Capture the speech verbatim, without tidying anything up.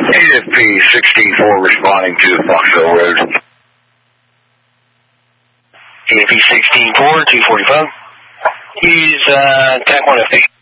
A F P sixteen four responding to Foxville Road. A F P sixteen four, two forty-five. Use uh, T A C one F P.